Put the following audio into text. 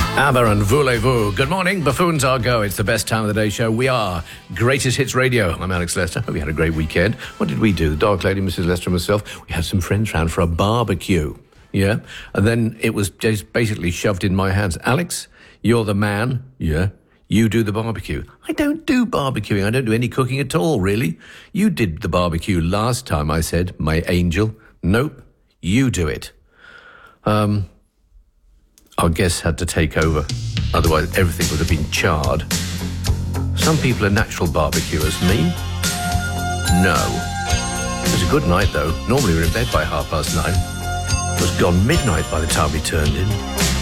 ABBA and Voulez-Vous. Good morning, Buffoons Are Go. It's the best time of the day show. We are Greatest Hits Radio. I'm Alex Lester. Hope you had a great weekend. What did we do? The Dark Lady, Mrs. Lester and myself, we had some friends round for a barbecue. Yeah? And then it was just basically shoved in my hands. Alex, you're the man. Yeah? You do the barbecue. I don't do barbecuing. I don't do any cooking at all, really. You did the barbecue last time, I said, my angel. Nope. You do it. Our guests had to take over. Otherwise, everything would have been charred. Some people are natural barbecuers. Me? No. It was a good night, though. Normally we're in bed by 9:30. It was gone midnight by the time we turned in.